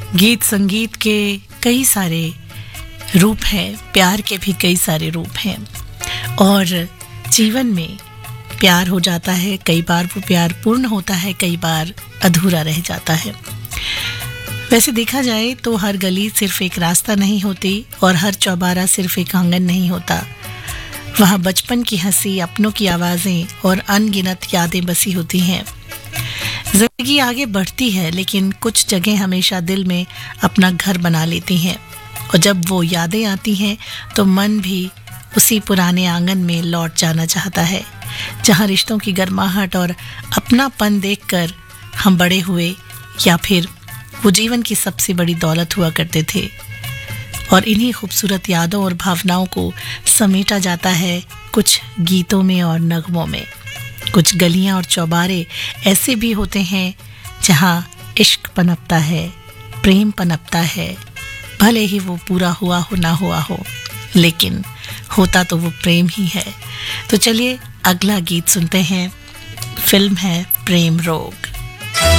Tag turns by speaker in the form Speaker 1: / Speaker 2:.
Speaker 1: गीत संगीत के कई सारे रूप हैं, प्यार के भी कई सारे रूप हैं और जीवन में प्यार हो जाता है, कई बार वो प्यार पूर्ण होता है, कई बार अधूरा रह जाता है। वैसे देखा जाए तो हर गली सिर्फ एक रास्ता नहीं होती और हर चौबारा सिर्फ एक आंगन नहीं होता। वहाँ बचपन की हंसी, अपनों की आवाज़ें और अनगिनत यादें बसी होती हैं। जिंदगी आगे बढ़ती है लेकिन कुछ जगह हमेशा दिल में अपना घर बना लेती हैं और जब वो यादें आती हैं तो मन भी उसी पुराने आंगन में लौट जाना चाहता है जहाँ रिश्तों की गर्माहट और अपनापन देखकर हम बड़े हुए या फिर वो जीवन की सबसे बड़ी दौलत हुआ करते थे। और इन्हीं खूबसूरत यादों और भावनाओं को समेटा जाता है कुछ गीतों में और नगमों में। कुछ गलियां और चौबारे ऐसे भी होते हैं जहां इश्क पनपता है, प्रेम पनपता है, भले ही वो पूरा हुआ हो ना हुआ हो, लेकिन होता तो वो प्रेम ही है। तो चलिए अगला गीत सुनते हैं। फिल्म है प्रेम रोग।